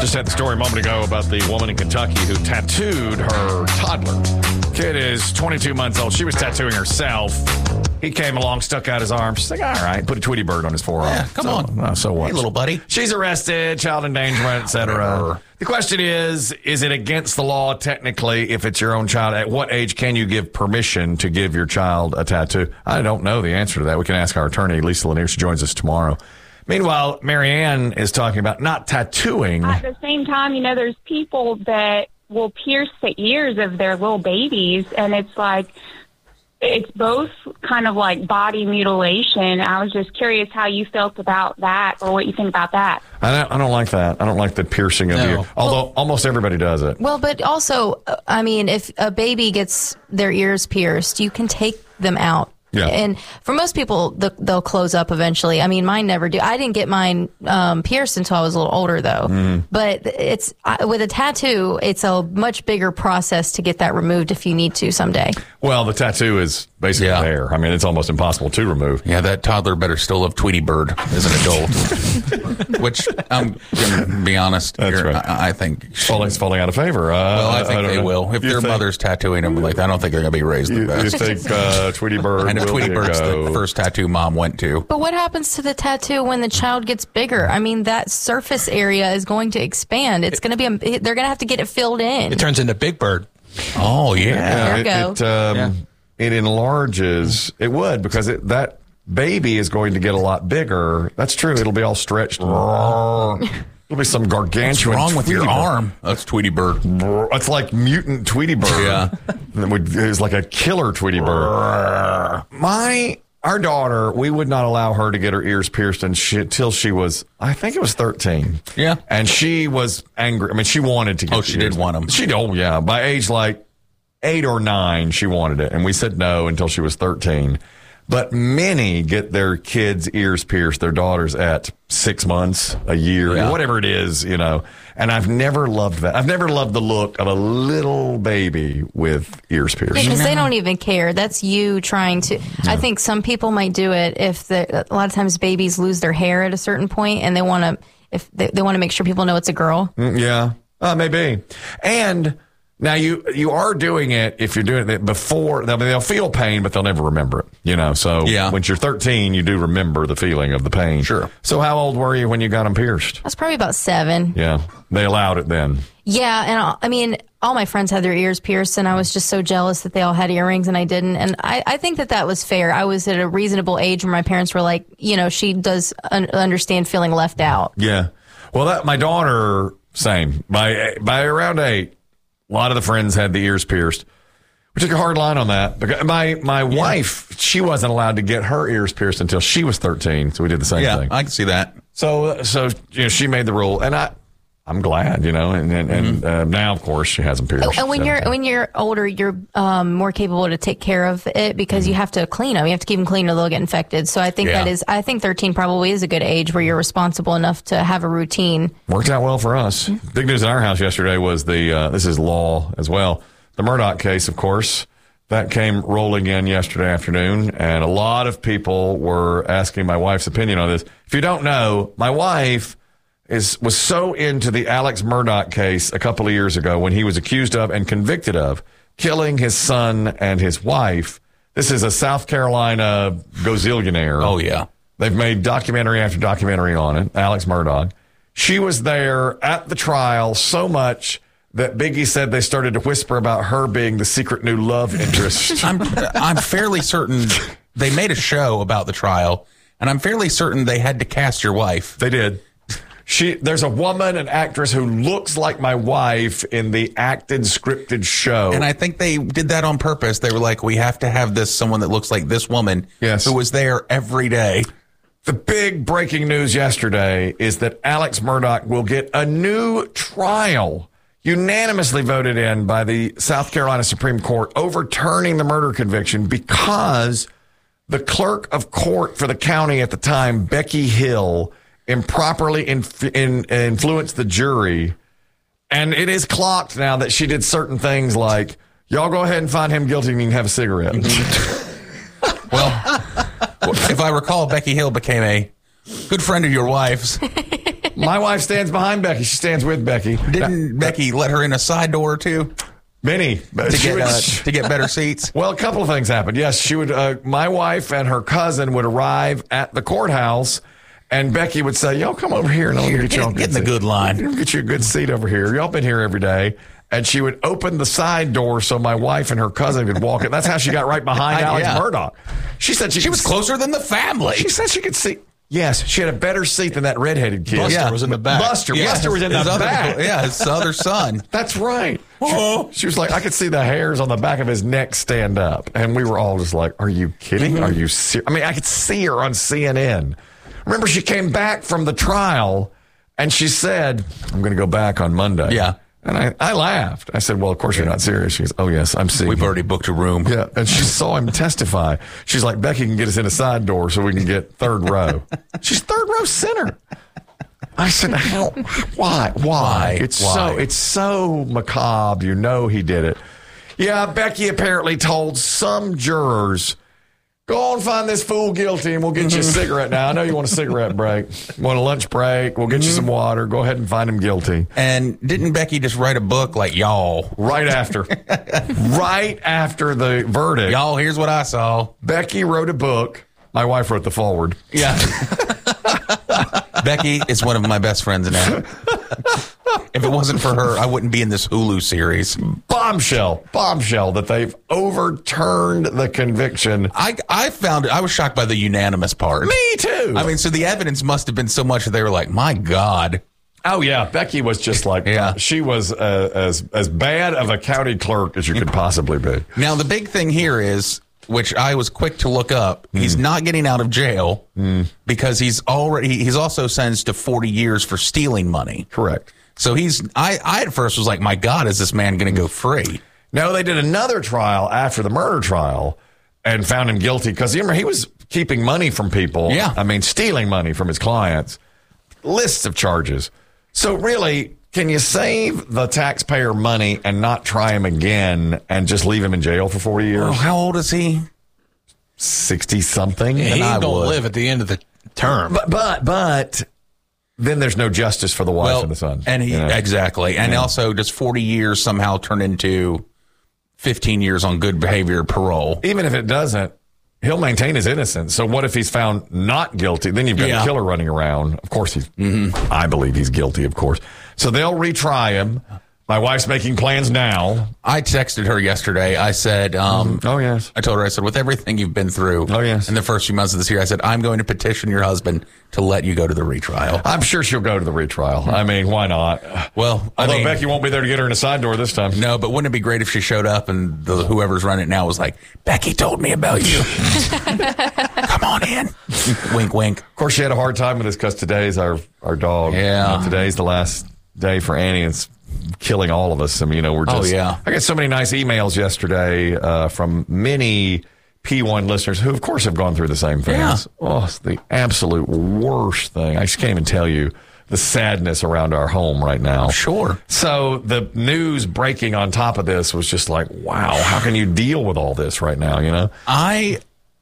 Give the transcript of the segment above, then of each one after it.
Just had the story a moment ago about the woman in Kentucky who tattooed her toddler. Kid is 22 months old. She was tattooing herself. He came along, stuck out his arm. She's like, all right, put a Tweety bird on his forearm. Yeah, come on. So what? Hey, little buddy. She's arrested, child endangerment, etc. The question is it against the law technically if it's your own child? At what age can you give permission to give your child a tattoo? I don't know the answer to that. We can ask our attorney, Lisa Lanier. She joins us tomorrow. Meanwhile, Marianne is talking about not tattooing. At the same time, there's people that will pierce the ears of their little babies, and it's like, it's both kind of like body mutilation. I was just curious how you felt about that or what you think about that. I don't like that. I don't like the piercing of the ear. Although almost everybody does it. Well, but also, if a baby gets their ears pierced, you can take them out. Yeah. And for most people, they'll close up eventually. Mine never do. I didn't get mine pierced until I was a little older, though. Mm. But with a tattoo, it's a much bigger process to get that removed if you need to someday. Well, the tattoo is basically there. It's almost impossible to remove. Yeah, that toddler better still have Tweety bird as an adult. Which, I'm going to be honest, That's here, right. I think It's falling out of favor. I think they will. If their mother's tattooing them, I don't think they're going to be raised the best. You think Tweety bird And if Tweety bird's the first tattoo mom went to. But what happens to the tattoo when the child gets bigger? That surface area is going to expand. It's going to be they're going to have to get it filled in. It turns into Big Bird. Oh, yeah. There you go. It enlarges. It would, because that baby is going to get a lot bigger. That's true. It'll be all stretched. It'll be some gargantuan. What's wrong with your arm? That's Tweety bird. It's like mutant Tweety bird. Yeah. It's like a killer Tweety bird. Our daughter, we would not allow her to get her ears pierced until she was, I think it was 13. Yeah. And she was angry. She wanted to get she did want them. Yeah. By age like 8 or 9, she wanted it. And we said no until she was 13. But many get their kids' ears pierced, their daughters, at 6 months, a year, whatever it is, And I've never loved that. I've never loved the look of a little baby with ears pierced. Because they don't even care. That's you trying to. Yeah. I think some people might do it if a lot of times babies lose their hair at a certain point, and they want to make sure people know it's a girl. Yeah, maybe. And now you are doing it if you're doing it before. They'll feel pain, but they'll never remember it. So when you're 13, you do remember the feeling of the pain. Sure. So how old were you when you got them pierced? I was probably about 7. Yeah, they allowed it then. Yeah, and all my friends had their ears pierced, and I was just so jealous that they all had earrings and I didn't. And I think that was fair. I was at a reasonable age where my parents were like, she does understand feeling left out. Yeah. Well, my daughter, same. By around 8. A lot of the friends had the ears pierced. We took a hard line on that. Because my wife, she wasn't allowed to get her ears pierced until she was 13, so we did the same thing. Yeah, I can see that. So she made the rule, and I'm glad, and now, of course, she has them pierced. And when you're older, you're more capable to take care of it because you have to clean them. You have to keep them clean or they'll get infected. So I think I think 13 probably is a good age where you're responsible enough to have a routine. Worked out well for us. Big news in our house yesterday was this is law as well. The Murdaugh case, of course, that came rolling in yesterday afternoon, and a lot of people were asking my wife's opinion on this. If you don't know, my wife was so into the Alex Murdaugh case a couple of years ago when he was accused of and convicted of killing his son and his wife. This is a South Carolina gazillionaire. Oh, yeah. They've made documentary after documentary on it, Alex Murdaugh. She was there at the trial so much that Biggie said they started to whisper about her being the secret new love interest. I'm fairly certain they made a show about the trial, and I'm fairly certain they had to cast your wife. They did. There's a woman, an actress who looks like my wife in the acted scripted show. And I think they did that on purpose. They were like, we have to have someone that looks like this woman who was there every day. The big breaking news yesterday is that Alex Murdaugh will get a new trial, unanimously voted in by the South Carolina Supreme Court, overturning the murder conviction because the clerk of court for the county at the time, Becky Hill, improperly influenced the jury. And it is clocked now that she did certain things like, y'all go ahead and find him guilty and you can have a cigarette. Well, if I recall, Becky Hill became a good friend of your wife's. My wife stands behind Becky. She stands with Becky. Didn't Becky let her in a side door or two Many. to get better seats? Well, a couple of things happened. Yes, she would. My wife and her cousin would arrive at the courthouse, and Becky would say, "Y'all come over here and I'll get y'all get in the good line. Get you a good seat over here. Y'all been here every day." And she would open the side door so my wife and her cousin could walk in. That's how she got right behind Alex Murdaugh. She said she was closer than the family. She said she could see. Yes, she had a better seat than that redheaded kid. Buster was in the back. Buster was in the back. His other son. That's right. She was like, I could see the hairs on the back of his neck stand up. And we were all just like, are you kidding? Are you serious? I mean, I could see her on CNN. Remember, she came back from the trial and she said, I'm going to go back on Monday. Yeah. And I laughed. I said, well, of course you're not serious. She goes, oh, yes, I'm seeing We've him. already booked a room. Yeah, and she saw him testify. She's like, Becky can get us in a side door so we can get third row. She's third row center. I said, how? Why? It's so macabre. You know he did it. Yeah, Becky apparently told some jurors, go on, find this fool guilty, and we'll get you a cigarette now. I know you want a cigarette break. Want a lunch break? We'll get you some water. Go ahead and find him guilty. And didn't Becky just write a book like y'all? Right after. Right after the verdict. Y'all, here's what I saw. Becky wrote a book. My wife wrote the foreword. Yeah. Becky is one of my best friends now. If it wasn't for her, I wouldn't be in this Hulu series. Bombshell that they've overturned the conviction. I found it. I was shocked by the unanimous part. Me too. I mean, so the evidence must have been so much that they were like, my God. Oh, yeah. Becky was just like, she was as bad of a county clerk as you could possibly be. Now, the big thing here is, which I was quick to look up, he's not getting out of jail because he's also sentenced to 40 years for stealing money. Correct. So I at first was like, my God, is this man going to go free? No, they did another trial after the murder trial and found him guilty because remember, he was keeping money from people. Yeah. I mean, stealing money from his clients. Lists of charges. So really, can you save the taxpayer money and not try him again and just leave him in jail for 40 years? Well, how old is he? 60-something. He don't live at the end of the term. But then there's no justice for the wife and the son. And exactly. And also, does 40 years somehow turn into 15 years on good behavior parole? Even if it doesn't, he'll maintain his innocence. So what if he's found not guilty? Then you've got a killer running around. Of course, I believe he's guilty, of course. So they'll retry him. My wife's making plans now. I texted her yesterday. I said, oh, yes. I told her, I said, with everything you've been through in the first few months of this year, I said, I'm going to petition your husband to let you go to the retrial. I'm sure she'll go to the retrial. I mean, why not? Well, although Becky won't be there to get her in a side door this time. No, but wouldn't it be great if she showed up and whoever's running it now was like, Becky told me about you. Come on in. Wink, wink. Of course, she had a hard time with this because today's our dog. Yeah. Today's the last day for Annie. It's killing all of us. I mean, we're just. Oh, yeah. I got so many nice emails yesterday from many P1 listeners who, of course, have gone through the same things. Yeah. Oh, it's the absolute worst thing. I just can't even tell you the sadness around our home right now. Sure. So the news breaking on top of this was just like, wow, how can you deal with all this right now, you know? I'm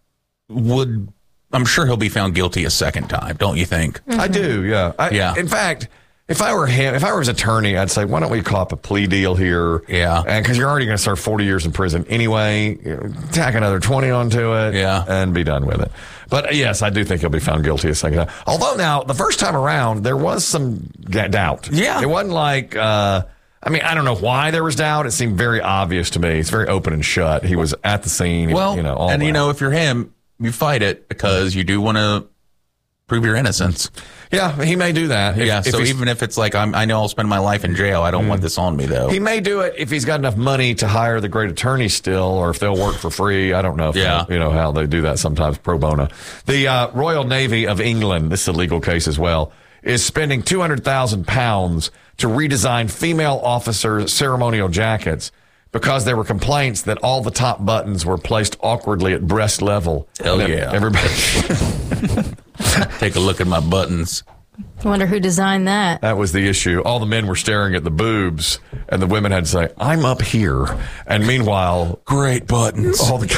sure he'll be found guilty a second time, don't you think? I do, yeah. In fact, if I were his attorney, I'd say, why don't we call up a plea deal here? Yeah. And because you're already going to serve 40 years in prison anyway, tack another 20 onto it and be done with it. But yes, I do think he'll be found guilty a second time. Although now, the first time around, there was some doubt. Yeah. It wasn't like, I don't know why there was doubt. It seemed very obvious to me. It's very open and shut. He was at the scene. Well, if you're him, you fight it because you do want to prove your innocence. Yeah, he may do that. Even if it's like, I know I'll spend my life in jail, I don't want this on me, though. He may do it if he's got enough money to hire the great attorney still, or if they'll work for free. I don't know if how they do that sometimes pro bono. The Royal Navy of England, this is a legal case as well, is spending £200,000 to redesign female officers' ceremonial jackets because there were complaints that all the top buttons were placed awkwardly at breast level. Hell yeah. Everybody... Take a look at my buttons. I wonder who designed that. That was the issue. All the men were staring at the boobs, and the women had to say, I'm up here. And meanwhile, Great buttons. all the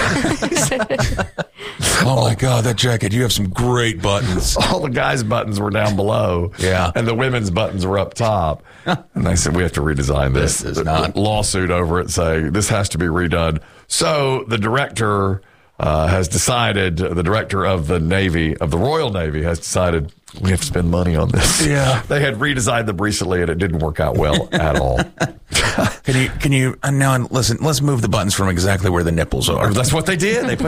guys, Oh my God, that jacket! You have some great buttons. all the guys' buttons were down below. Yeah. And the women's buttons were up top. And they said, we have to redesign this. This is not- Lawsuit over it saying this has to be redone. So the director has decided, the director of the Navy, of the Royal Navy, has decided we have to spend money on this. Yeah. They had redesigned them recently and it didn't work out well at all. Can you now listen? Let's move the buttons from exactly where the nipples are. That's what they did. They put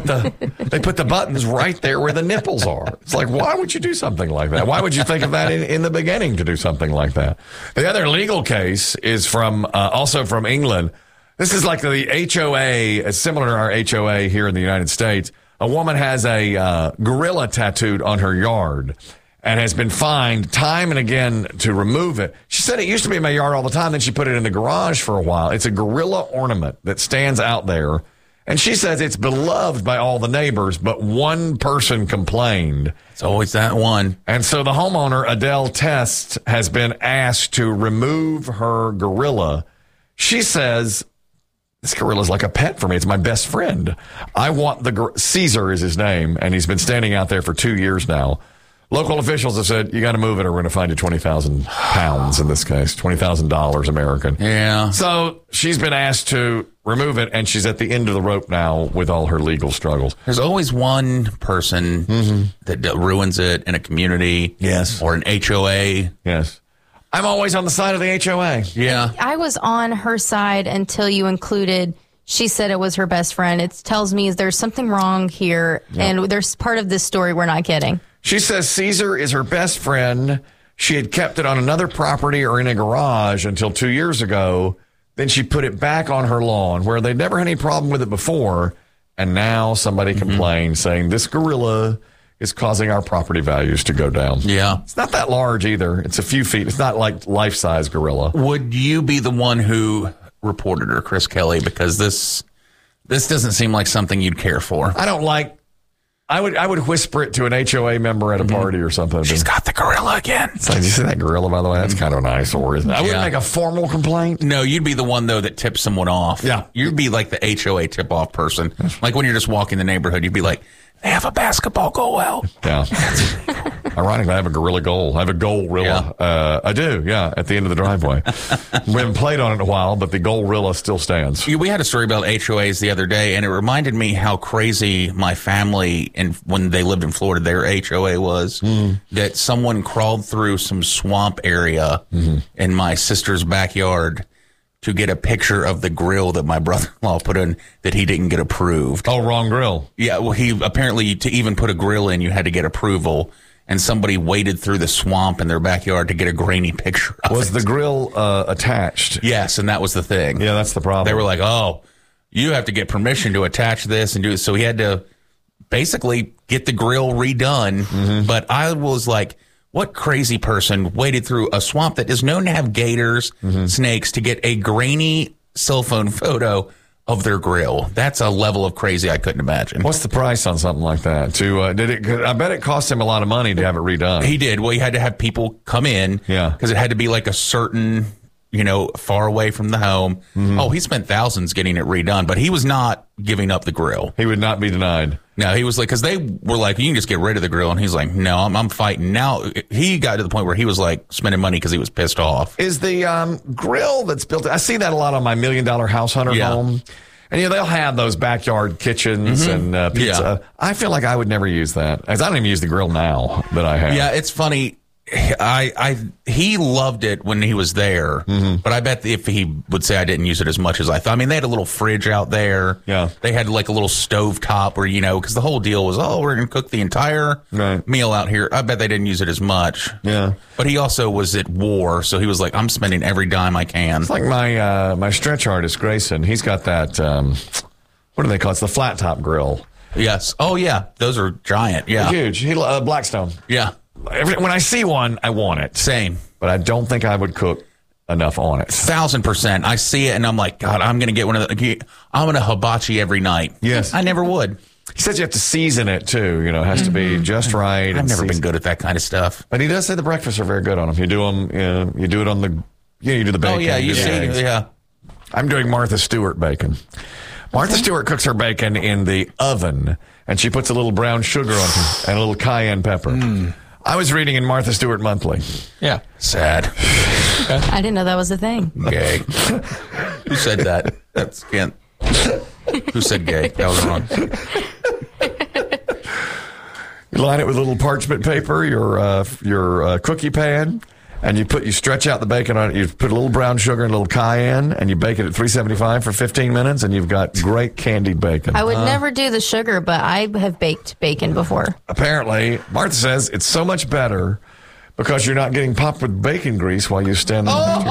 the buttons right there where the nipples are. It's like, why would you do something like that? Why would you think of that in the beginning to do something like that? The other legal case is from also from England. This is like the HOA, similar to our HOA here in the United States. A woman has a gorilla tattooed on her yard and has been fined time and again to remove it. She said it used to be in my yard all the time. Then she put it in the garage for a while. It's a gorilla ornament that stands out there. And she says it's beloved by all the neighbors, but one person complained. It's always that one. And so the homeowner, Adele Test, has been asked to remove her gorilla. She says, this gorilla's like a pet for me. It's my best friend. I want Caesar is his name, and he's been standing out there for 2 years now. Local officials have said, you got to move it or we're going to find you 20,000 pounds in this case, $20,000 American. Yeah. So she's been asked to remove it, and she's at the end of the rope now with all her legal struggles. There's always one person that ruins it in a community. Yes. Or an HOA. Yes. I'm always on the side of the HOA. Yeah. I was on her side until you included, she said it was her best friend. It tells me there's something wrong here, and there's part of this story we're not getting. She says Caesar is her best friend. She had kept it on another property or in a garage until 2 years ago. Then she put it back on her lawn where they'd never had any problem with it before. And now somebody complained saying this gorilla is causing our property values to go down. Yeah. It's not that large either. It's a few feet. It's not like life-size gorilla. Would you be the one who reported her, Chris Kelly? Because this doesn't seem like something you'd care for. I don't like... I would whisper it to an HOA member at a party or something. She's got the gorilla again. It's like, did you see that gorilla, by the way? That's kind of an eyesore, isn't it? I wouldn't Yeah. make a formal complaint. No, you'd be the one, though, that tips someone off. Yeah. You'd be like the HOA tip-off person. Like when you're just walking the neighborhood, you'd be like, they have a basketball goal out. Yeah. Ironically, I have a gorilla goal. I have a goal-rilla. Yeah. I do, yeah, at the end of the driveway. We haven't played on it in a while, but the goal-rilla still stands. We had a story about HOAs the other day, and it reminded me how crazy my family, and when they lived in Florida, their HOA was, that someone crawled through some swamp area in my sister's backyard to get a picture of the grill that my brother-in-law put in that he didn't get approved. Oh, wrong grill. Yeah, well, he apparently, to even put a grill in, you had to get approval. And somebody waded through the swamp in their backyard to get a grainy picture of Was it. the grill attached? Yes, and that was the thing. Yeah, that's the problem. They were like, oh, you have to get permission to attach this and do it. So he had to basically get the grill redone. But I was like, what crazy person waded through a swamp that is known to have gators, snakes, to get a grainy cell phone photo of their grill? That's a level of crazy I couldn't imagine. What's the price on something like that? I bet it cost him a lot of money to have it redone. He did. Well, he had to have people come in. Yeah. Because it had to be like a certain, far away from the home. Oh, he spent thousands getting it redone, but he was not giving up the grill. He would not be denied. No, he was like, because they were like, you can just get rid of the grill. And he's like, no, I'm fighting. Now, he got to the point where he was like spending money because he was pissed off. Is the grill that's built, I see that a lot on my $1 Million House Hunter home. And they'll have those backyard kitchens and pizza. Yeah. I feel like I would never use that. Because I don't even use the grill now that I have. Yeah, it's funny. He loved it when he was there, but I bet if he would say I didn't use it as much as I thought. I mean, they had a little fridge out there. Yeah. They had like a little stove top where, because the whole deal was, we're going to cook the entire meal out here. I bet they didn't use it as much. Yeah. But he also was at war, so he was like, I'm spending every dime I can. It's like my stretch artist, Grayson. He's got that, what do they call it? It's the flat top grill. Yes. Oh, yeah. Those are giant. Yeah. Huge. Blackstone. Yeah. When I see one, I want it. Same. But I don't think I would cook enough on it. 1,000%. I see it and I'm like, God, I'm going to get one of the. I'm going to hibachi every night. Yes. I never would. He says you have to season it too. You know, it has to be just right. I've and never been seasoned. good at that kind of stuff. But he does say the breakfasts are very good on them. You do them. You do it on the. You do the bacon. Oh yeah, you do the see, eggs. yeah. I'm doing Martha Stewart bacon. Martha Stewart cooks her bacon in the oven, and she puts a little brown sugar on it and a little cayenne pepper. I was reading in Martha Stewart Monthly. Yeah. Sad. I didn't know that was a thing. Gay. Who said that? That's can't. Who said gay? That was wrong. You line it with a little parchment paper, your cookie pan, and you stretch out the bacon on it. You put a little brown sugar and a little cayenne, and you bake it at 375 for 15 minutes, and you've got great candied bacon. I would never do the sugar, but I have baked bacon before. Apparently, Martha says it's so much better because you're not getting popped with bacon grease while you stand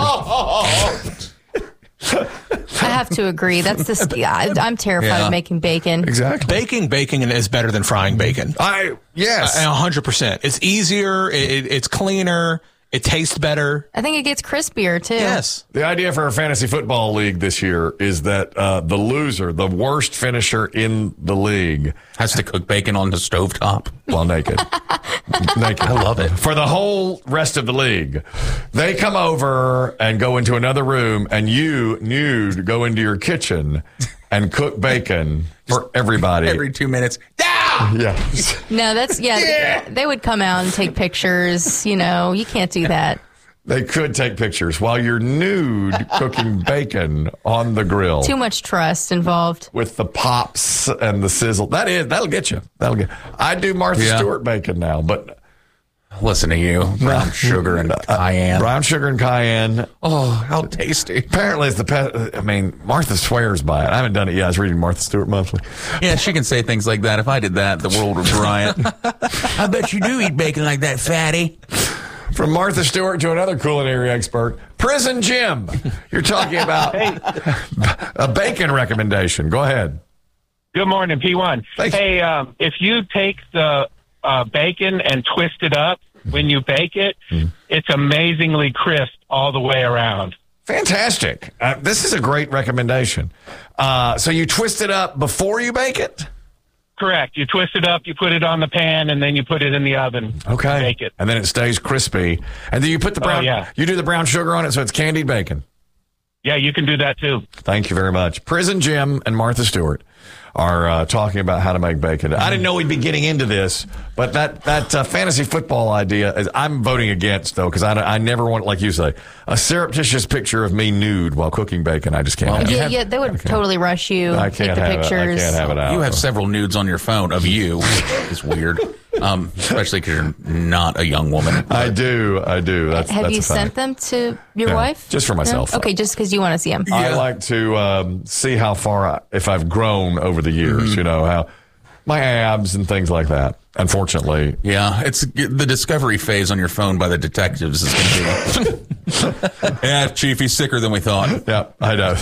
I have to agree. That's I'm terrified Yeah. of making bacon. Exactly. Baking bacon is better than frying bacon. Yes. 100%. It's easier. It's cleaner. It tastes better. I think it gets crispier too. Yes. The idea for our fantasy football league this year is that the loser, the worst finisher in the league, Has to cook bacon on the stovetop. while naked. Naked. I love it. For the whole rest of the league, they come over and go into another room, and you, nude, go into your kitchen and cook bacon for everybody. Every 2 minutes. Yeah. No, that's They would come out and take pictures. You know, you can't do that. They could take pictures while you're nude cooking bacon on the grill. Too much trust involved. With the pops and the sizzle. That'll get you. I do Martha Yeah. Stewart bacon now, but Listen to you. Brown sugar and cayenne. brown sugar and cayenne. Oh, how tasty. Apparently, it's Martha swears by it. I haven't done it yet. I was reading Martha Stewart Monthly. Yeah, she can say things like that. If I did that, the world would riot. I bet you do eat bacon like that, fatty. From Martha Stewart to another culinary expert, Prison Jim. You're talking about a bacon recommendation. Go ahead. Good morning, P1. Thank you. Hey, if you take the bacon and twist it up when you bake it, it's amazingly crisp all the way around. Fantastic. This is a great recommendation. So you twist it up before you bake it? Correct. You twist it up, you put it on the pan, and then you put it in the oven. Okay. Bake it. And then it stays crispy. And then you put the brown, yeah. you do the brown sugar on it, so it's candied bacon. Yeah, you can do that too. Thank you very much. Prison Jim and Martha Stewart are talking about how to make bacon. I didn't know we'd be getting into this, but that fantasy football idea, I'm voting against, though, because I never want, like you say, a surreptitious picture of me nude while cooking bacon. I just can't have it. Yeah, they would totally rush you. I take can't the have pictures. it. I can't have it out. You have several nudes on your phone of you. It's weird. Especially because you're not a young woman. I do. That's Have you a fact. sent them to your No, wife? just for myself. No? Okay, just because you want to see them. I like to see how far, if I've grown over the years, how my abs and things like that. Unfortunately. Yeah, it's the discovery phase on your phone by the detectives is going to be. Yeah, Chief, he's sicker than we thought. Yeah, I know.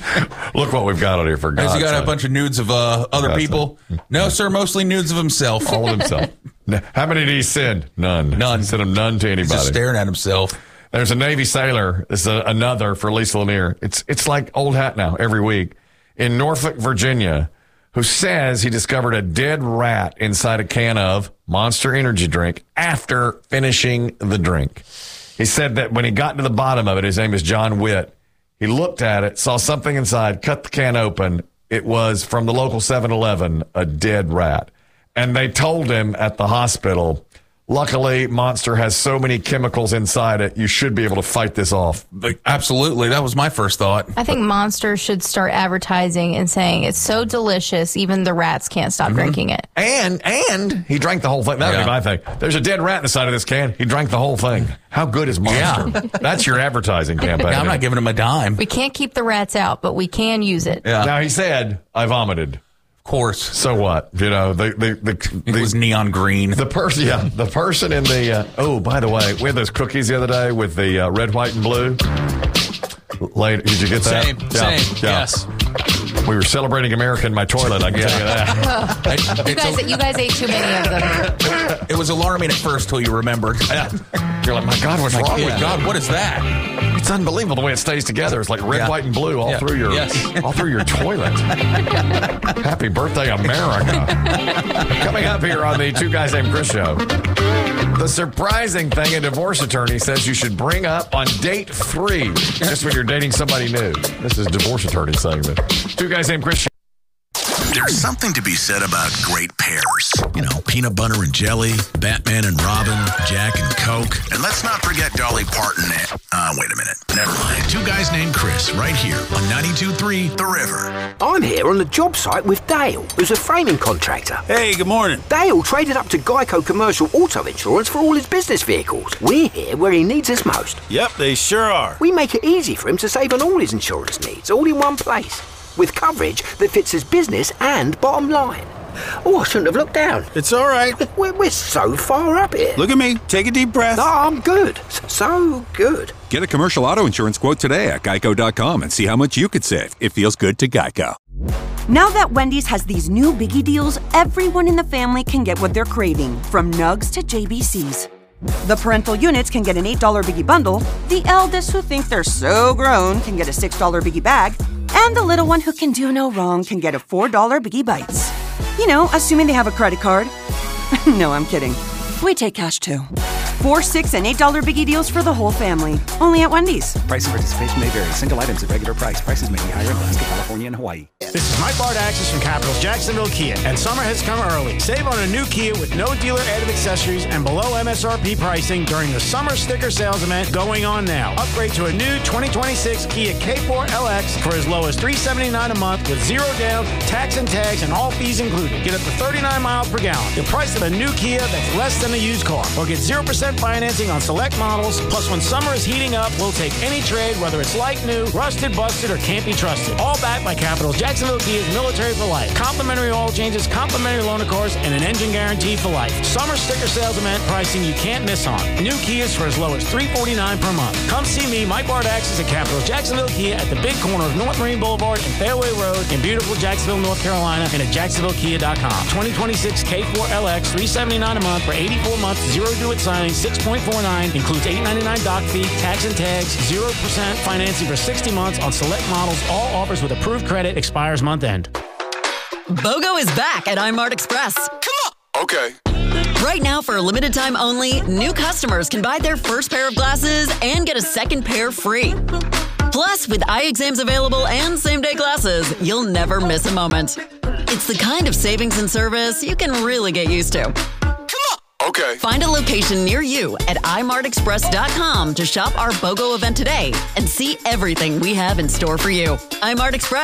Look what we've got on here for God's Has he got sake. a bunch of nudes of other people? No, sir, mostly nudes of himself. All of himself. How many did he send? None. None. He sent him none to He's anybody. just staring at himself. There's a Navy sailor. This is another for Lisa Lanier. It's like old hat now every week in Norfolk, Virginia, who says he discovered a dead rat inside a can of Monster Energy drink after finishing the drink. He said that when he got to the bottom of it, his name is John Witt, he looked at it, saw something inside, cut the can open. It was from the local 7-Eleven, a dead rat. And they told him at the hospital, luckily, Monster has so many chemicals inside it, you should be able to fight this off. Absolutely. That was my first thought. I think Monster should start advertising and saying it's so delicious, even the rats can't stop drinking it. And he drank the whole thing. That would Yeah. be my thing. There's a dead rat in the side of this can. He drank the whole thing. How good is Monster? Yeah. That's your advertising campaign. Yeah, I'm not giving him a dime. We can't keep the rats out, but we can use it. Yeah, Now, he said, I vomited. of course. So what? It was neon green. The person in the, oh, by the way, we had those cookies the other day with the red, white, and blue. Did you get that? Same. Yes. We were celebrating America in my toilet, I can tell you that. You guys ate too many of them. It was alarming at first till you remembered. You're like, my God, what's wrong with you? God, what is that? It's unbelievable the way it stays together. It's like red, white, and blue all through your toilet. Happy birthday, America. Coming up here on the Two Guys Named Chris show. The surprising thing a divorce attorney says you should bring up on date 3 just when you're dating somebody new. This is divorce attorney saying this. Two Guys Named Chris show. There's something to be said about great pairs. You know, peanut butter and jelly, Batman and Robin, Jack and Coke. And let's not forget Dolly Parton and... wait a minute. Never mind. Two Guys Named Chris, right here on 92.3 The River. I'm here on the job site with Dale, who's a framing contractor. Hey, good morning. Dale traded up to Geico Commercial Auto Insurance for all his business vehicles. We're here where he needs us most. Yep, they sure are. We make it easy for him to save on all his insurance needs, all in one place, with coverage that fits his business and bottom line. Oh, I shouldn't have looked down. It's all right. We're so far up here. Look at me. Take a deep breath. No, I'm good. So good. Get a commercial auto insurance quote today at geico.com and see how much you could save. It feels good to Geico. Now that Wendy's has these new Biggie deals, everyone in the family can get what they're craving, from Nugs to JBCs. The parental units can get an $8 Biggie bundle, the eldest who think they're so grown can get a $6 Biggie bag, and the little one who can do no wrong can get a $4 Biggie Bites. You know, assuming they have a credit card. No, I'm kidding. We take cash too. 4, $6, and $8 Biggie deals for the whole family. Only at Wendy's. Price and participation may vary. Single items at regular price. Prices may be higher in Alaska, California, and Hawaii. This is Mike Bardaxis from Capitals Jacksonville Kia, and summer has come early. Save on a new Kia with no dealer added accessories and below MSRP pricing during the summer sticker sales event going on now. Upgrade to a new 2026 Kia K4 LX for as low as $379 a month with zero down, tax and tags, and all fees included. Get up to 39 miles per gallon. The price of a new Kia that's less than a used car. Or get 0% financing on select models. Plus, when summer is heating up, we'll take any trade, whether it's like new, rusted, busted, or can't be trusted. All backed by Capitals Jacksonville Kia's military for life. Complimentary oil changes, complimentary loaner cars, and an engine guarantee for life. Summer sticker sales event pricing you can't miss on. New Kias for as low as $349 per month. Come see me, Mike Bardaxis at Capitals Jacksonville Kia at the big corner of North Marine Boulevard and Fairway Road in beautiful Jacksonville, North Carolina, and at jacksonvillekia.com. 2026 K4 LX, $379 a month for 84 months, zero due at signing, 6.49, includes $899 doc fee, tax and tags, 0% financing for 60 months on select models. All offers with approved credit, expires month end. BOGO is back at iMart Express. Come on. Okay. Right now, for a limited time only, new customers can buy their first pair of glasses and get a second pair free. Plus, with eye exams available and same-day glasses, you'll never miss a moment. It's the kind of savings and service you can really get used to. Okay. Find a location near you at imartexpress.com to shop our BOGO event today and see everything we have in store for you. iMart Express.